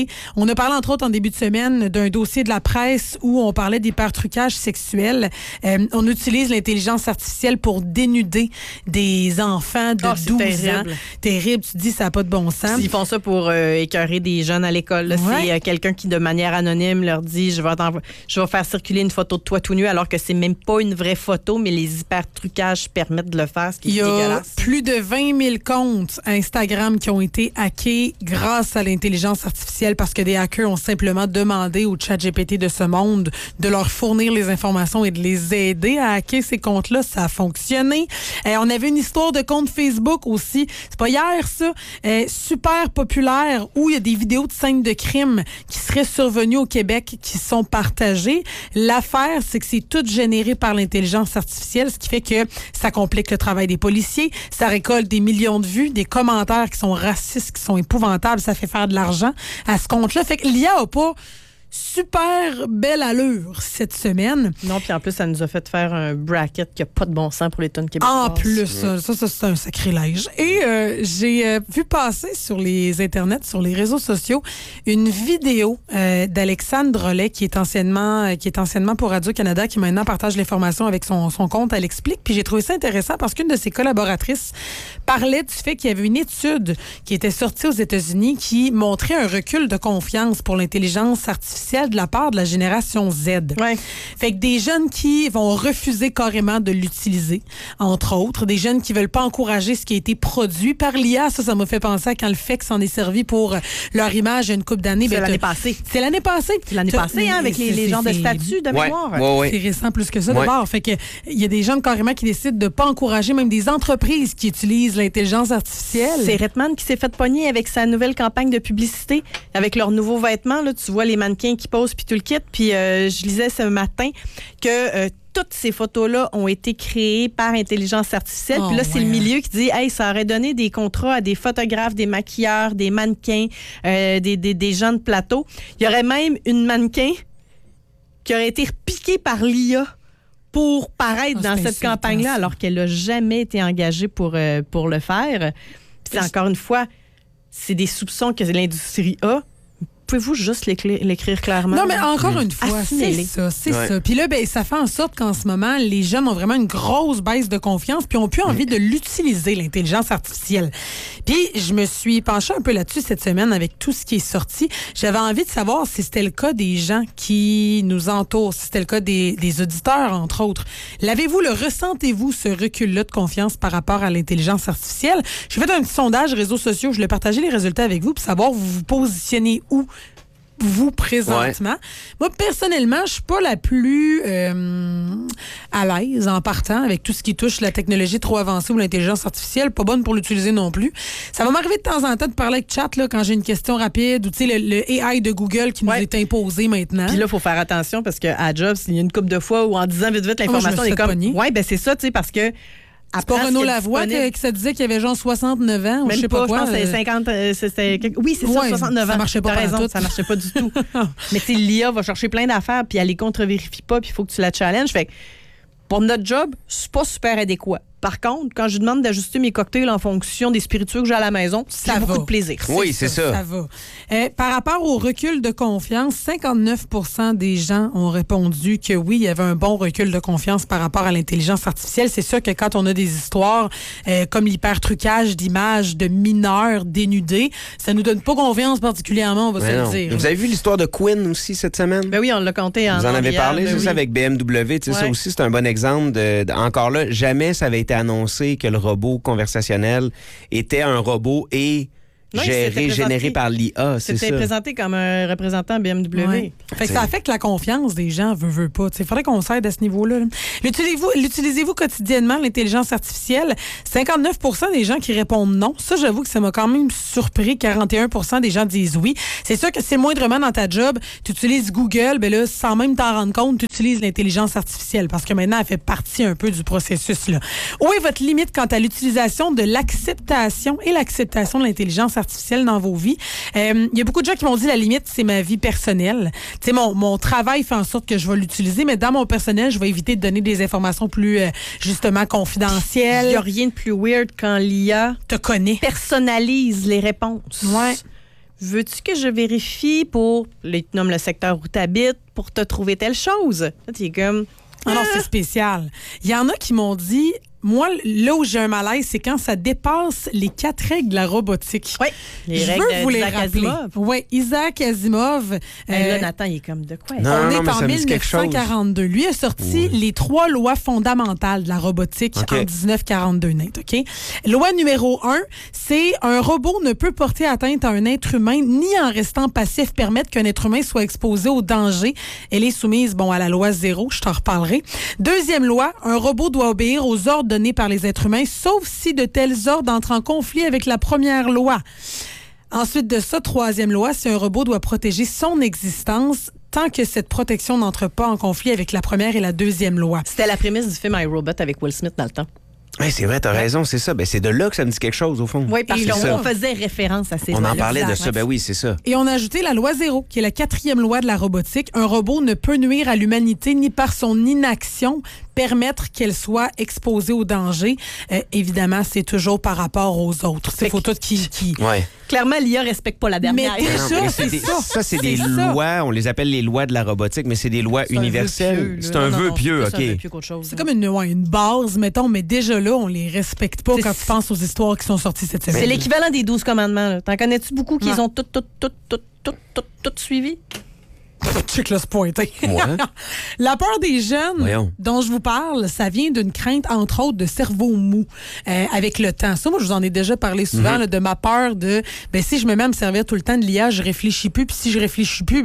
Speaker 1: On a parlé, entre autres, en début de semaine, d'un dossier de la presse où on parlait d'hypertrucage sexuel. On utilise l'intelligence artificielle pour dénuder des enfants de 12 ans. Terrible. Tu te dis, ça n'a pas de bon sens.
Speaker 2: Ils font ça pour écœurer des jeunes à l'école. Là.
Speaker 1: Ouais.
Speaker 2: C'est quelqu'un qui, de manière anonyme, leur dit je vais faire circuler une photo de toi tout nu, alors que c'est même pas une vraie photo, mais les hypertrucages permettent de le faire, ce qui est dégueulasse.
Speaker 1: Il y a plus de 20 000 comptes Instagram qui ont été hackés grâce à l'intelligence artificielle parce que des hackers ont simplement demandé au ChatGPT de ce monde de leur fournir les informations et de les aider à hacker ces comptes-là. Ça a fonctionné. On avait une histoire de compte Facebook aussi. C'est pas hier, ça. Super populaire où il y a des vidéos de scènes de crime qui seraient survenues au Québec qui sont partagées. L'affaire, c'est que c'est tout généré par l'intelligence artificielle, ce qui fait que ça complique le travail des policiers. Ça récolte des millions de vues, des commentaires qui sont racistes, qui sont épouvantables. Ça fait faire de l'argent à ce compte-là. Fait que l'IA a pas super belle allure cette semaine.
Speaker 2: Non, puis en plus, ça nous a fait faire un bracket qui n'a pas de bon sens pour les tonnes québécoises.
Speaker 1: En plus, ça c'est un sacrilège. Et j'ai vu passer sur les internets, sur les réseaux sociaux, une vidéo d'Alexandre Drolet, qui est anciennement pour Radio-Canada, qui maintenant partage l'information avec son compte Elle explique. Puis j'ai trouvé ça intéressant parce qu'une de ses collaboratrices parlait du fait qu'il y avait une étude qui était sortie aux États-Unis qui montrait un recul de confiance pour l'intelligence artificielle de la part de la génération Z.
Speaker 2: Ouais.
Speaker 1: Fait que des jeunes qui vont refuser carrément de l'utiliser, entre autres. Des jeunes qui veulent pas encourager ce qui a été produit par l'IA. Ça m'a fait penser à quand le FEC s'en est servi pour leur image il y a une couple d'années.
Speaker 2: C'est l'année passée.
Speaker 1: C'est l'année passée.
Speaker 2: C'est l'année passée, avec les genres de statuts de mémoire.
Speaker 3: Ouais.
Speaker 1: C'est récent plus que ça, d'abord. Fait que il y a des jeunes carrément qui décident de pas encourager même des entreprises qui utilisent l'intelligence artificielle.
Speaker 2: C'est Redman qui s'est fait pogner avec sa nouvelle campagne de publicité, avec leurs nouveaux vêtements. Là, tu vois les mannequins qui posent puis tout le kit. Puis je lisais ce matin que toutes ces photos-là ont été créées par intelligence artificielle. Puis là, c'est le milieu qui dit, hey, ça aurait donné des contrats à des photographes, des maquilleurs, des mannequins, des gens de plateau. Il y aurait même une mannequin qui aurait été repiquée par l'IA pour paraître dans cette campagne-là, alors qu'elle n'a jamais été engagée pour le faire. Puis encore une fois, c'est des soupçons que l'industrie a. Pouvez-vous juste l'écrire clairement?
Speaker 1: Non, mais encore une fois, c'est ça. Puis là, ça fait en sorte qu'en ce moment, les jeunes ont vraiment une grosse baisse de confiance puis ont plus envie de l'utiliser, l'intelligence artificielle. Puis je me suis penchée un peu là-dessus cette semaine avec tout ce qui est sorti. J'avais envie de savoir si c'était le cas des gens qui nous entourent, si c'était le cas des auditeurs, entre autres. Ressentez-vous ce recul-là de confiance par rapport à l'intelligence artificielle? J'ai fait un petit sondage réseaux sociaux, je l'ai partagé les résultats avec vous pour savoir vous vous positionnez où vous présentement. Ouais. Moi, personnellement, je suis pas la plus à l'aise en partant avec tout ce qui touche la technologie trop avancée ou l'intelligence artificielle. Pas bonne pour l'utiliser non plus. Ça va m'arriver de temps en temps de parler avec chat là, quand j'ai une question rapide ou tu sais le AI de Google qui nous est imposé maintenant.
Speaker 2: Puis là, il faut faire attention parce qu'à Jobs, il y a une couple de fois où en disant vite l'information est comme... Oui, ben c'est ça, tu sais, parce que
Speaker 1: c'est pas Renaud Lavoie qui ça disait qu'il y avait genre 69 ans ou je sais pas quoi.
Speaker 2: Je pense que c'est 50... Oui, c'est ça, 69 ans.
Speaker 1: Ça marchait pas
Speaker 2: raison, ça marchait pas du tout. Mais tu sais, l'IA va chercher plein d'affaires puis elle les contre-vérifie pas puis il faut que tu la challenges. Fait que pour notre job, c'est pas super adéquat. Par contre, quand je lui demande d'ajuster mes cocktails en fonction des spiritueux que j'ai à la maison, j'ai beaucoup de plaisir.
Speaker 3: Oui, c'est ça.
Speaker 1: Ça va. Par rapport au recul de confiance, 59% des gens ont répondu que oui, il y avait un bon recul de confiance par rapport à l'intelligence artificielle. C'est sûr que quand on a des histoires comme l'hypertrucage d'images de mineurs dénudés, ça nous donne pas confiance particulièrement, on va se le dire.
Speaker 3: Vous avez vu l'histoire de Quinn aussi cette semaine?
Speaker 2: Ben oui, on l'a compté en
Speaker 3: Vous en avez parlé,
Speaker 2: c'est
Speaker 3: ça, avec BMW. Ça aussi, c'est un bon exemple. Encore là, jamais ça avait été annoncé que le robot conversationnel était un robot et généré par l'IA.
Speaker 2: C'était présenté comme un représentant BMW.
Speaker 1: Ouais. Fait que ça affecte la confiance des gens, veut pas. Il faudrait qu'on s'aide à ce niveau-là. L'utilisez-vous quotidiennement, l'intelligence artificielle? 59% des gens qui répondent non. Ça, j'avoue que ça m'a quand même surpris. 41% des gens disent oui. C'est sûr que c'est moindrement dans ta job. Tu utilises Google, ben là, sans même t'en rendre compte, tu utilises l'intelligence artificielle parce que maintenant, elle fait partie un peu du processus. Là. Où est votre limite quant à l'utilisation de l'acceptation et l'acceptation de l'intelligence artificielle dans vos vies? Il y a beaucoup de gens qui m'ont dit la limite, c'est ma vie personnelle. Tu sais, mon travail fait en sorte que je vais l'utiliser, mais dans mon personnel, je vais éviter de donner des informations plus, justement, confidentielles.
Speaker 2: Il n'y a rien de plus weird quand l'IA
Speaker 1: te connaît.
Speaker 2: Personnalise les réponses.
Speaker 1: Ouais.
Speaker 2: veux-tu que je vérifie pour, là, il te nomme le secteur où tu habites, pour te trouver telle chose? Là, tu es comme...
Speaker 1: Alors, c'est spécial. Il y en a qui m'ont dit, moi, là où j'ai un malaise, c'est quand ça dépasse les 4 règles de la robotique.
Speaker 2: Oui, les
Speaker 1: Je
Speaker 2: règles
Speaker 1: veux vous les
Speaker 2: d'Isaac
Speaker 1: rappeler.
Speaker 2: Asimov.
Speaker 1: Oui, Isaac Asimov.
Speaker 2: Là, Nathan, il est comme de quoi?
Speaker 3: Non,
Speaker 1: On
Speaker 3: mais
Speaker 1: est en
Speaker 3: ça me dit quelque chose.
Speaker 1: 1942. Lui a sorti les 3 lois fondamentales de la robotique en 1942, Nate, OK? Loi numéro 1, c'est un robot ne peut porter atteinte à un être humain ni en restant passif permettre qu'un être humain soit exposé au danger. Elle est soumise, à la loi 0, je t'en reparlerai. Deuxième loi, un robot doit obéir aux ordres donnés par les êtres humains, sauf si de tels ordres entrent en conflit avec la première loi. Ensuite de ça, troisième loi, c'est un robot doit protéger son existence tant que cette protection n'entre pas en conflit avec la première et la deuxième loi.
Speaker 2: C'était la prémisse du film iRobot avec Will Smith dans le temps.
Speaker 3: Ouais, c'est vrai, t'as raison, c'est ça. Ben, c'est de là que ça me dit quelque chose, au fond.
Speaker 2: Oui, parce
Speaker 3: C'est
Speaker 2: qu'on
Speaker 3: ça.
Speaker 2: faisait référence à ces
Speaker 3: On en
Speaker 2: lois-là.
Speaker 3: parlait de
Speaker 1: exact.
Speaker 3: ça, ben oui, c'est ça.
Speaker 1: Et on a ajouté la loi 0, qui est la 4e loi de la robotique. Un robot ne peut nuire à l'humanité ni par son inaction permettre qu'elle soit exposée au danger. Évidemment, c'est toujours par rapport aux autres. C'est faut tout qui...
Speaker 3: Ouais.
Speaker 2: Clairement, l'IA respecte pas la dernière.
Speaker 1: Mais
Speaker 3: Non,
Speaker 1: déjà,
Speaker 3: mais
Speaker 1: c'est ça.
Speaker 3: ça, c'est des
Speaker 1: ça.
Speaker 3: lois, on les appelle les lois de la robotique, mais c'est des lois
Speaker 2: C'est un vœu
Speaker 3: universelles.
Speaker 2: pieux, là.
Speaker 3: C'est un
Speaker 2: Non,
Speaker 3: vœu
Speaker 2: non,
Speaker 3: pieux,
Speaker 2: c'est plus un vœu
Speaker 3: OK.
Speaker 2: pieux qu'autre chose.
Speaker 1: C'est comme une base, mettons, mais déjà là, on les respecte pas
Speaker 2: C'est-
Speaker 1: quand tu penses aux histoires qui sont sorties cette semaine.
Speaker 2: C'est l'équivalent des 12 commandements. Là. T'en connais-tu beaucoup qui
Speaker 1: Ouais.
Speaker 2: ont toutes suivi?
Speaker 1: Check là, se pointer.
Speaker 3: Moi?
Speaker 1: La peur des jeunes
Speaker 3: Voyons.
Speaker 1: dont je vous parle, ça vient d'une crainte, entre autres, de cerveau mou avec le temps. Ça, moi, je vous en ai déjà parlé souvent, là, de ma peur de, si je me mets à me servir tout le temps de l'IA, je réfléchis plus, puis si je réfléchis plus,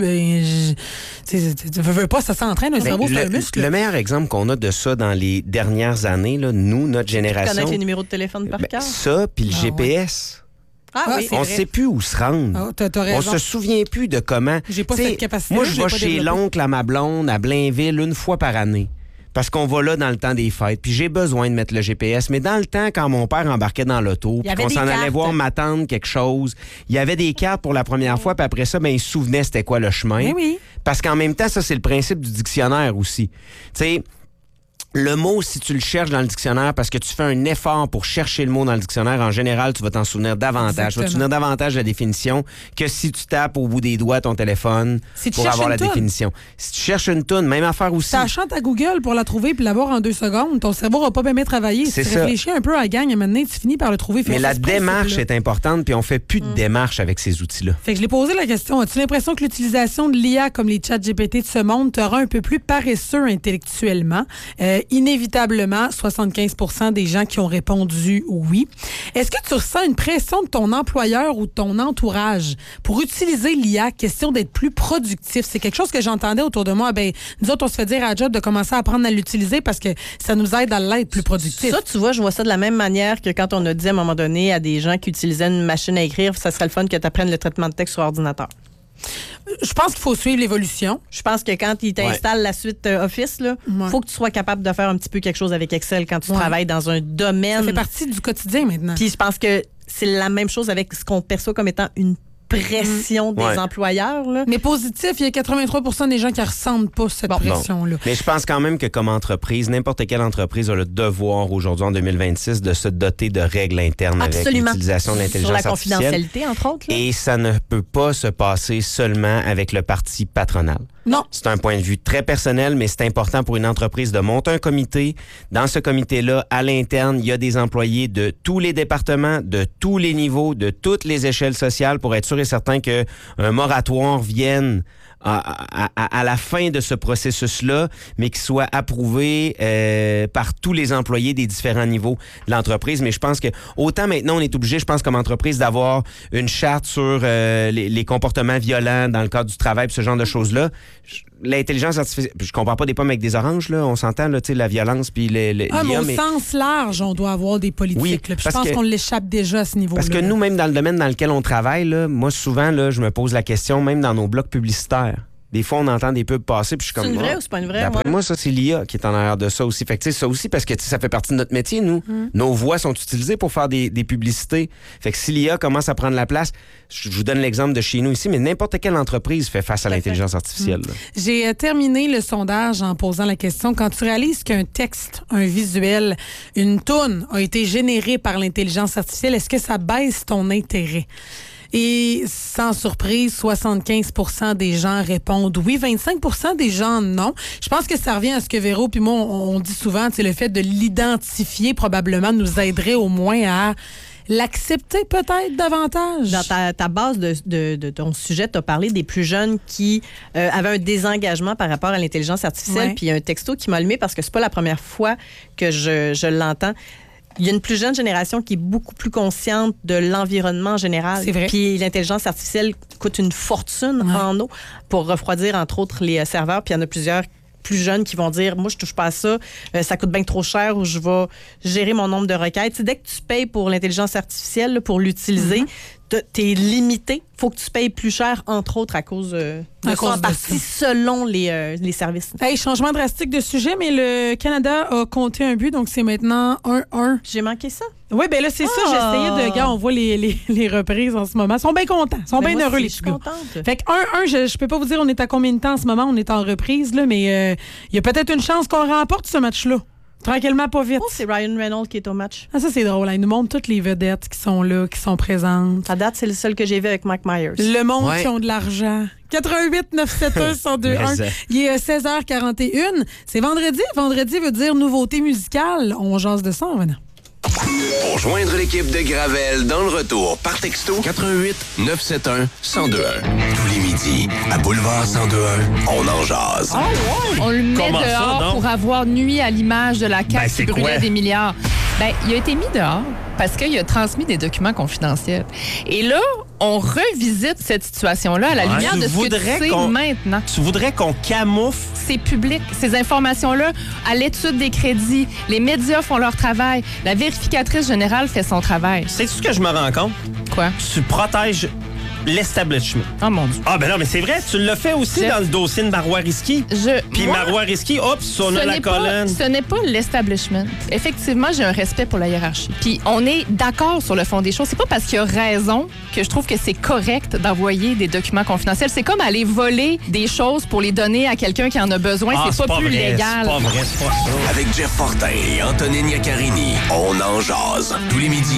Speaker 1: tu veux pas, ça s'entraîne, un cerveau, c'est un muscle.
Speaker 3: Le meilleur exemple qu'on a de ça dans les dernières années, là, nous, notre génération,
Speaker 2: Connaître les numéros de téléphone par cœur?
Speaker 3: ça, puis le
Speaker 1: Ah,
Speaker 3: GPS.
Speaker 2: Ah oui, c'est
Speaker 3: On ne
Speaker 2: vrai.
Speaker 3: sait plus où se rendre.
Speaker 1: Ah, t'as raison.
Speaker 3: On se souvient plus de comment.
Speaker 1: J'ai pas
Speaker 3: T'sais,
Speaker 1: cette capacité-là,
Speaker 3: Moi,
Speaker 1: je
Speaker 3: je
Speaker 1: l'ai
Speaker 3: vais
Speaker 1: pas
Speaker 3: chez
Speaker 1: développée.
Speaker 3: l'oncle à ma blonde à Blainville une fois par année. Parce qu'on va là dans le temps des fêtes. Puis j'ai besoin de mettre le GPS. Mais dans le temps, quand mon père embarquait dans l'auto,
Speaker 2: Il y
Speaker 3: puis
Speaker 2: avait
Speaker 3: qu'on
Speaker 2: des
Speaker 3: s'en allait
Speaker 2: cartes.
Speaker 3: voir ma tante quelque chose, il y avait des cartes pour la première fois. Puis après ça, il se souvenait c'était quoi le chemin.
Speaker 1: Mais oui.
Speaker 3: Parce qu'en même temps, ça, c'est le principe du dictionnaire aussi. Tu sais, le mot, si tu le cherches dans le dictionnaire, parce que tu fais un effort pour chercher le mot dans le dictionnaire, en général, tu vas t'en souvenir davantage. Tu vas te souvenir davantage de la définition que si tu tapes au bout des doigts ton téléphone
Speaker 1: Si tu
Speaker 3: pour
Speaker 1: cherches
Speaker 3: avoir la
Speaker 1: une toune.
Speaker 3: définition. Si tu cherches une toune, même affaire aussi.
Speaker 1: Ça chante à Google pour la trouver puis l'avoir en 2 secondes. Ton cerveau va pas bien travailler. Si
Speaker 3: C'est
Speaker 1: tu
Speaker 3: ça.
Speaker 1: réfléchis un peu à la gang, à un moment donné, tu finis par le trouver. Fait
Speaker 3: Mais
Speaker 1: que
Speaker 3: la
Speaker 1: c'est ce
Speaker 3: démarche
Speaker 1: principe-là.
Speaker 3: est importante, puis on fait plus de démarche avec ces outils-là.
Speaker 1: Fait que je l'ai posé la question. As-tu l'impression que l'utilisation de l'IA comme les chats GPT de ce monde te rend un peu plus paresseux intellectuellement? Inévitablement, 75% des gens qui ont répondu oui. Est-ce que tu ressens une pression de ton employeur ou de ton entourage pour utiliser l'IA, question d'être plus productif? C'est quelque chose que j'entendais autour de moi. Nous autres, on se fait dire à la job de commencer à apprendre à l'utiliser parce que ça nous aide à l'être plus productif.
Speaker 2: Ça, tu vois, je vois ça de la même manière que quand on a dit à un moment donné à des gens qui utilisaient une machine à écrire, ça serait le fun que tu apprennes le traitement de texte sur ordinateur.
Speaker 1: Je pense qu'il faut suivre l'évolution.
Speaker 2: Je pense que quand ils t'installent la suite Office, il
Speaker 1: Ouais.
Speaker 2: faut que tu sois capable de faire un petit peu quelque chose avec Excel quand tu
Speaker 1: Ouais.
Speaker 2: travailles dans un domaine.
Speaker 1: Ça fait partie du quotidien maintenant.
Speaker 2: Puis je pense que c'est la même chose avec ce qu'on perçoit comme étant une pression des
Speaker 3: Ouais.
Speaker 2: employeurs. Là.
Speaker 1: Mais positif, il y a 83% des gens qui ne ressentent pas cette pression-là.
Speaker 3: Mais je pense quand même que comme entreprise, n'importe quelle entreprise a le devoir aujourd'hui, en 2026, de se doter de règles internes
Speaker 2: Absolument.
Speaker 3: avec l'utilisation de
Speaker 2: Sur
Speaker 3: l'intelligence
Speaker 2: la
Speaker 3: artificielle.
Speaker 2: confidentialité, entre autres. Là.
Speaker 3: Et ça ne peut pas se passer seulement avec le parti patronal.
Speaker 1: Non.
Speaker 3: C'est un point de vue très personnel, mais c'est important pour une entreprise de monter un comité. Dans ce comité-là, à l'interne, il y a des employés de tous les départements, de tous les niveaux, de toutes les échelles sociales pour être sûr et certain qu'un moratoire vienne à la fin de ce processus-là, mais qu'il soit approuvé par tous les employés des différents niveaux de l'entreprise. Mais je pense que autant maintenant, on est obligé, je pense, comme entreprise, d'avoir une charte sur les comportements violents dans le cadre du travail, ce genre de choses-là. L'intelligence artificielle, je comprends pas des pommes avec des oranges, là, on s'entend, là, tu sais, la violence, puis
Speaker 1: Mais
Speaker 3: l'IA,
Speaker 1: au sens large, on doit avoir des politiques.
Speaker 3: Oui,
Speaker 1: là. Puis je
Speaker 3: parce
Speaker 1: pense
Speaker 3: que-
Speaker 1: qu'on l'échappe déjà à ce niveau-là.
Speaker 3: Parce que nous, même dans le domaine dans lequel on travaille, là, moi, souvent, là, je me pose la question, même dans nos blocs publicitaires. Des fois, on entend des pubs passer, puis je suis comme...
Speaker 2: C'est une vraie
Speaker 3: Ah,
Speaker 2: ou c'est pas une vraie?
Speaker 3: D'après
Speaker 2: Ouais.
Speaker 3: moi, ça, c'est l'IA qui est en arrière de ça aussi. Fait que, tu sais, ça aussi, parce que tu sais, ça fait partie de notre métier, nous. Nos voix sont utilisées pour faire des publicités. Fait que si l'IA commence à prendre la place, je vous donne l'exemple de chez nous ici, mais n'importe quelle entreprise fait face à l'intelligence artificielle. là.
Speaker 1: J'ai terminé le sondage en posant la question. Quand tu réalises qu'un texte, un visuel, une toune a été généré par l'intelligence artificielle, est-ce que ça baisse ton intérêt? Et sans surprise, 75% des gens répondent oui, 25% des gens non. Je pense que ça revient à ce que Véro puis moi, on dit souvent, le fait de l'identifier probablement nous aiderait au moins à l'accepter peut-être davantage.
Speaker 2: Dans ta base de ton sujet, tu as parlé des plus jeunes qui avaient un désengagement par rapport à l'intelligence artificielle.
Speaker 1: Ouais.
Speaker 2: Puis il y a un texto qui m'a allumé parce que c'est pas la première fois que je l'entends. Il y a une plus jeune génération qui est beaucoup plus consciente de l'environnement en général.
Speaker 1: C'est vrai.
Speaker 2: Puis l'intelligence artificielle coûte une fortune en eau pour refroidir, entre autres, les serveurs. Puis il y en a plusieurs plus jeunes qui vont dire, moi, je touche pas à ça, ça coûte bien trop cher ou je vais gérer mon nombre de requêtes. Dès que tu payes pour l'intelligence artificielle, là, pour l'utiliser, t'es limité. Faut que tu payes plus cher, entre autres, à cause de ça, en partie, selon les services.
Speaker 1: Hey, changement drastique de sujet, mais le Canada a compté un but, donc c'est maintenant 1-1.
Speaker 2: J'ai manqué ça?
Speaker 1: Oui, bien là, c'est ça. J'essayais de... Gars, on voit les reprises en ce moment. Ils sont bien contents. Ils sont bien heureux, les petits gars. Fait que 1-1, je peux pas vous dire on est à combien de temps en ce moment. On est en reprise, là, mais il y a peut-être une chance qu'on remporte ce match-là. Tranquillement, pas vite.
Speaker 2: Oh, c'est Ryan Reynolds qui est au match.
Speaker 1: Ah, ça, c'est drôle. Hein. Il nous montre toutes les vedettes qui sont là, qui sont présentes.
Speaker 2: À date, c'est le seul que j'ai vu avec Mike Myers.
Speaker 1: Le monde qui ont de l'argent. 88 971 1021. Il est 16h41. C'est vendredi. Vendredi veut dire nouveauté musicale. On jase de ça, en venant.
Speaker 4: Pour joindre l'équipe de Gravel dans le retour par texto 88 971 1021. Tous les midis à Boulevard 1021, on en jase.
Speaker 5: On le met dehors pour avoir nuit à l'image de la CAQ qui brûlait des milliards. Il a été mis dehors parce qu'il a transmis des documents confidentiels. Et là, on revisite cette situation-là à la lumière de ce que tu sais maintenant.
Speaker 6: Tu voudrais qu'on camoufle?
Speaker 5: C'est public. Ces informations-là, à l'étude des crédits, les médias font leur travail. La vérificatrice générale fait son travail.
Speaker 6: C'est ce que je me rends compte?
Speaker 5: Quoi?
Speaker 6: Tu protèges l'establishment.
Speaker 5: Oh mon Dieu.
Speaker 6: Ah ben non, mais c'est vrai, tu l'as fait aussi dans le dossier de Marois Risky. Puis Marois Risky, on a la colonne.
Speaker 5: Ce n'est pas l'establishment. Effectivement, j'ai un respect pour la hiérarchie. Puis on est d'accord sur le fond des choses. C'est pas parce qu'il a raison que je trouve que c'est correct d'envoyer des documents confidentiels. C'est comme aller voler des choses pour les donner à quelqu'un qui en a besoin. C'est pas plus
Speaker 6: vrai,
Speaker 5: légal.
Speaker 6: C'est pas vrai, c'est pas ça.
Speaker 4: Avec Jeff Fortin et Antonine Iaccarini, on en jase. Tous les midis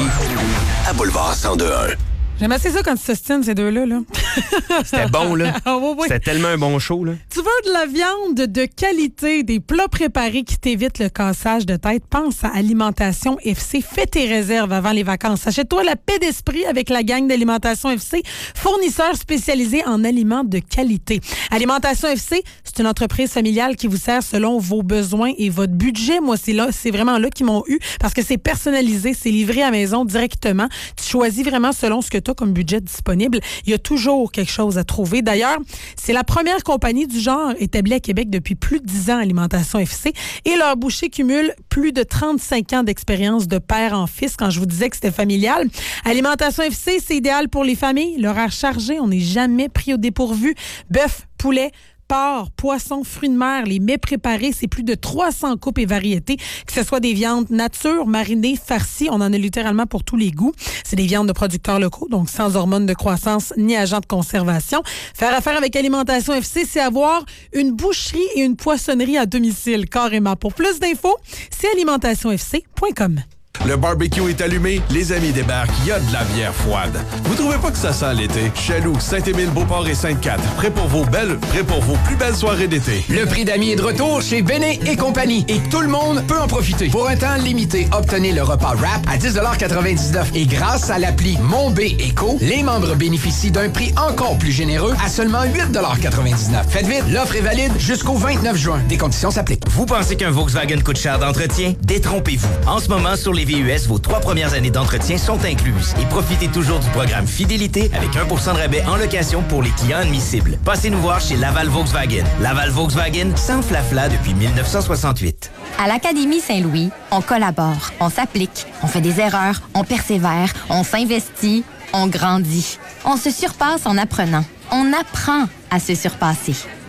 Speaker 4: à Boulevard 1021.
Speaker 1: J'aime assez ça quand tu s'ostines, ces deux-là. Là.
Speaker 3: C'était bon, là.
Speaker 1: Ah, oui.
Speaker 3: C'était tellement un bon show, là.
Speaker 1: Tu veux de la viande de qualité, des plats préparés qui t'évitent le cassage de tête? Pense à Alimentation FC. Fais tes réserves avant les vacances. Achète-toi la paix d'esprit avec la gang d'Alimentation FC, fournisseur spécialisé en aliments de qualité. Alimentation FC, c'est une entreprise familiale qui vous sert selon vos besoins et votre budget. Moi, c'est vraiment là qu'ils m'ont eu parce que c'est personnalisé, c'est livré à la maison directement. Tu choisis vraiment selon ce que tu as comme budget disponible. Il y a toujours quelque chose à trouver. D'ailleurs, c'est la première compagnie du genre établie à Québec depuis plus de 10 ans, Alimentation FC, et leur boucher cumule plus de 35 ans d'expérience de père en fils. Quand je vous disais que c'était familial, Alimentation FC, c'est idéal pour les familles. L'horaire chargé, on n'est jamais pris au dépourvu. Bœuf, poulet, porc, poisson, fruits de mer, les mets préparés, c'est plus de 300 coupes et variétés, que ce soit des viandes nature, marinées, farcies, on en a littéralement pour tous les goûts. C'est des viandes de producteurs locaux, donc sans hormones de croissance ni agents de conservation. Faire affaire avec Alimentation FC, c'est avoir une boucherie et une poissonnerie à domicile, carrément. Pour plus d'infos, c'est alimentationsfc.com.
Speaker 7: Le barbecue est allumé, les amis débarquent, il y a de la bière froide. Vous trouvez pas que ça sent l'été? Chaloux, Saint-Émile, Beauport et Sainte-Cat. Prêt pour vos plus belles soirées d'été.
Speaker 8: Le prix d'amis est de retour chez Béné et compagnie et tout le monde peut en profiter. Pour un temps limité, obtenez le repas wrap à 10,99 $. Et grâce à l'appli Mon B Eco, les membres bénéficient d'un prix encore plus généreux à seulement 8,99 $. Faites vite, l'offre est valide jusqu'au 29 juin. Des conditions s'appliquent.
Speaker 9: Vous pensez qu'un Volkswagen coûte cher d'entretien? Détrompez-vous. En ce moment, sur les VUS, vos 3 premières années d'entretien sont incluses. Et profitez toujours du programme Fidélité avec 1% de rabais en location pour les clients admissibles. Passez nous voir chez Laval Volkswagen. Laval Volkswagen, sans flafla depuis 1968.
Speaker 10: À l'Académie Saint-Louis, on collabore, on s'applique, on fait des erreurs, on persévère, on s'investit, on grandit. On se surpasse en apprenant. On apprend à se surpasser.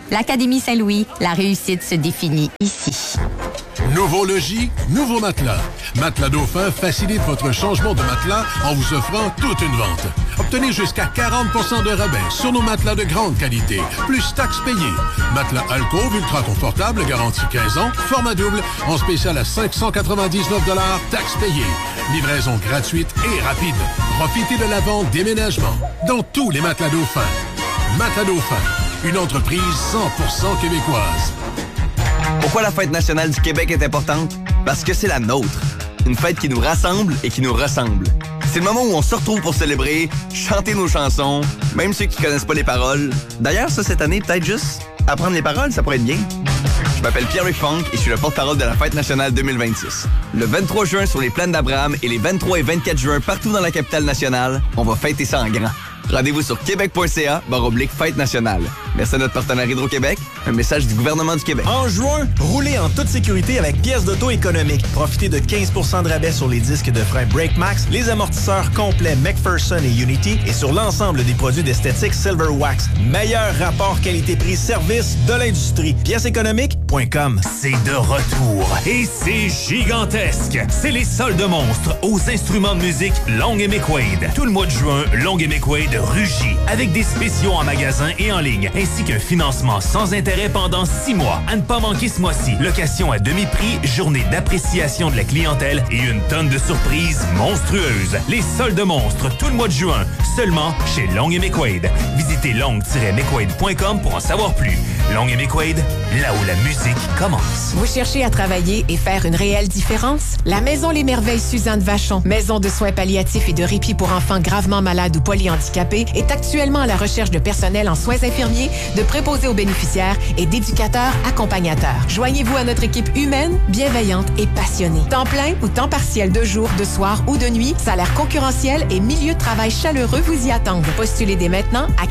Speaker 10: L'Académie Saint-Louis, la réussite se définit ici.
Speaker 7: Nouveau logis, nouveau matelas. Matelas Dauphin facilite votre changement de matelas en vous offrant toute une vente. Obtenez jusqu'à 40 $ de rabais sur nos matelas de grande qualité, plus taxes payées. Matelas Alcove ultra confortable, garantie 15 ans, format double, en spécial à 599 $, taxes payées. Livraison gratuite et rapide. Profitez de la vente déménagement dans tous les matelas Dauphin. Matelas Dauphin, une entreprise 100% québécoise.
Speaker 11: Pourquoi la fête nationale du Québec est importante? Parce que c'est la nôtre. Une fête qui nous rassemble et qui nous ressemble. C'est le moment où on se retrouve pour célébrer, chanter nos chansons, même ceux qui connaissent pas les paroles. D'ailleurs, ça, cette année, peut-être juste apprendre les paroles, ça pourrait être bien. Je m'appelle Pierre-Luc Funk et je suis le porte-parole de la fête nationale 2026. Le 23 juin sur les plaines d'Abraham et les 23 et 24 juin partout dans la capitale nationale, on va fêter ça en grand. Rendez-vous sur québec.ca/fête nationale. Merci à notre partenaire Hydro-Québec. Un message du gouvernement du Québec.
Speaker 12: En juin, roulez en toute sécurité avec pièces d'auto économiques. Profitez de 15 % de rabais sur les disques de frein BrakeMax, les amortisseurs complets McPherson et Unity et sur l'ensemble des produits d'esthétique Silver Wax. Meilleur rapport qualité-prix-service de l'industrie. Pièceséconomique.com.
Speaker 13: C'est de retour et c'est gigantesque. C'est les soldes monstres aux instruments de musique Long & McQuaid. Tout le mois de juin, Long & McQuaid rugit avec des spéciaux en magasin et en ligne, ainsi qu'un financement sans intérêt pendant 6 mois. À ne pas manquer ce mois-ci. Location à demi-prix, journée d'appréciation de la clientèle et une tonne de surprises monstrueuses. Les soldes monstres tout le mois de juin, seulement chez Long & McQuaid. Visitez long-mcquaid.com pour en savoir plus. Long & McQuaid, là où la musique commence.
Speaker 14: Vous cherchez à travailler et faire une réelle différence? La Maison Les Merveilles Suzanne Vachon, maison de soins palliatifs et de répit pour enfants gravement malades ou polyhandicapés, est actuellement à la recherche de personnel en soins infirmiers, de préposés aux bénéficiaires et d'éducateurs accompagnateurs. Joignez-vous à notre équipe humaine, bienveillante et passionnée. Temps plein ou temps partiel de jour, de soir ou de nuit, salaire concurrentiel et milieu de travail chaleureux vous y attendent. Postulez dès maintenant à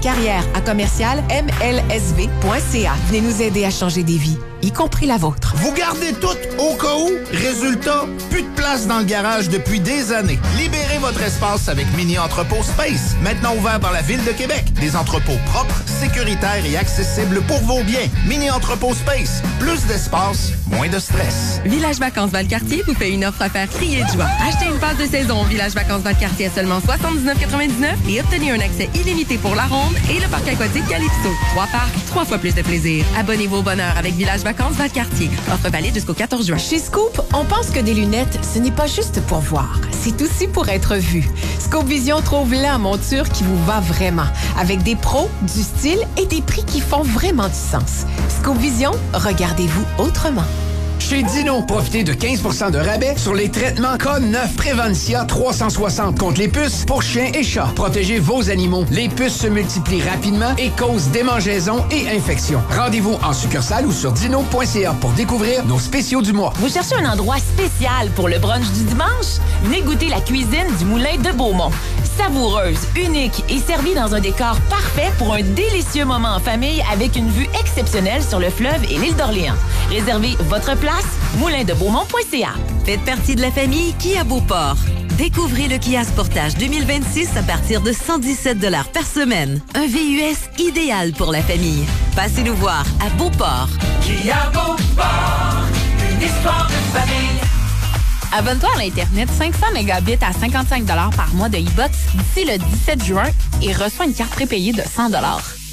Speaker 14: carrière@mlsv.ca. Venez nous aider à changer des vies, y compris la vôtre.
Speaker 15: Vous gardez tout au cas où? Résultat, plus de place dans le garage depuis des années. Libérez votre espace avec Mini Entrepôt Space, maintenant ouvert par la Ville de Québec. Des entrepôts propres, sécuritaires et accessibles pour vos biens. Mini Entrepôt Space, plus d'espace, moins de stress.
Speaker 16: Village Vacances Valcartier vous fait une offre à faire crier de joie. Achetez une passe de saison au Village Vacances Valcartier à seulement 79,99 et obtenez un accès illimité pour la ronde et le parc aquatique Calypso. 3 parcs, 3 fois plus de plaisir. Abonnez-vous au bonheur avec Village Vacances Valcartier. Offre valide jusqu'au 14 juin.
Speaker 14: Chez Scoop, on pense que des lunettes, ce n'est pas juste pour voir, c'est aussi pour être vu. Scoop Vision trouve la monture qui vous va vraiment, avec des pros, du style et des prix qui font vraiment du sens. Scoop Vision, regardez-vous autrement.
Speaker 8: Chez Dino, profitez de 15 % de rabais sur les traitements K9 Prévencia 360 contre les puces pour chiens et chats. Protégez vos animaux. Les puces se multiplient rapidement et causent démangeaisons et infections. Rendez-vous en succursale ou sur dino.ca pour découvrir nos spéciaux du mois.
Speaker 17: Vous cherchez un endroit spécial pour le brunch du dimanche? Venez goûter la cuisine du Moulin de Beaumont. Savoureuse, unique et servie dans un décor parfait pour un délicieux moment en famille avec une vue exceptionnelle sur le fleuve et l'île d'Orléans. Réservez votre place, moulindebeaumont.ca.
Speaker 18: Faites partie de la famille Kia Beauport. Découvrez le Kia Sportage 2026 à partir de 117 $ par semaine. Un VUS idéal pour la famille. Passez nous voir à Beauport.
Speaker 19: Kia Beauport, une histoire de famille.
Speaker 5: Abonne-toi à l'Internet 500 mégabits à 55 $ par mois de e-box d'ici le 17 juin et reçois une carte prépayée de 100 $.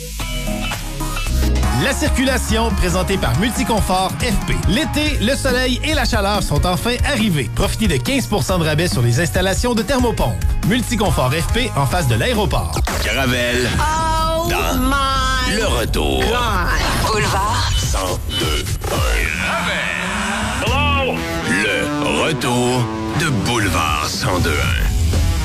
Speaker 12: La circulation, présentée par Multiconfort FP. L'été, le soleil et la chaleur sont enfin arrivés. Profitez de 15 % de rabais sur les installations de thermopompes. Multiconfort FP en face de l'aéroport.
Speaker 4: Gravel.
Speaker 19: Oh
Speaker 4: dans
Speaker 19: my
Speaker 4: le retour.
Speaker 19: God. Boulevard
Speaker 4: 102.1. Hello. Le retour de Boulevard 102.1.